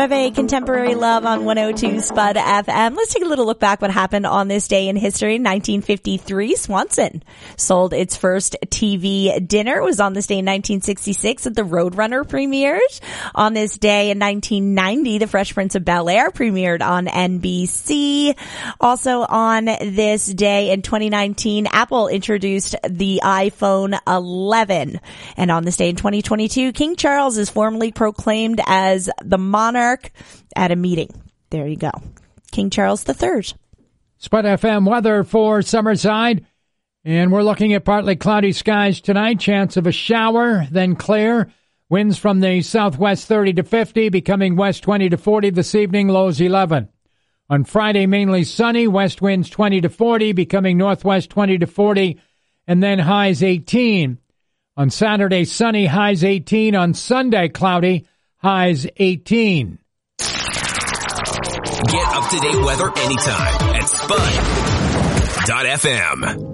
Reve Contemporary Love on 102 Spud FM. Let's take a little look back what happened on this day in history. In 1953, Swanson sold its first TV dinner. It was on this day in 1966 that the Roadrunner premiered. On this day in 1990, The Fresh Prince of Bel-Air premiered on NBC. Also on this day in 2019, Apple introduced the iPhone 11. And on this day in 2022, King Charles is formally proclaimed as the monarch at a meeting. There you go. King Charles III. Spud FM weather for Summerside. And we're looking at partly cloudy skies tonight. Chance of a shower, then clear. Winds from the southwest 30 to 50, becoming west 20 to 40 this evening, lows 11. On Friday, mainly sunny, west winds 20 to 40, becoming northwest 20 to 40, and then highs 18. On Saturday, sunny, highs 18. On Sunday, cloudy, highs 18. Get up-to-date weather anytime at Spud.fm.